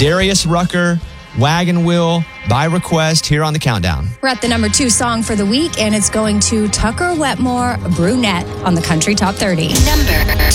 Darius Rucker, Wagon Wheel, by request here on the Countdown. We're at the number 2 song for the week, and it's going to Tucker Wetmore, Brunette, on the Country Top 30. Number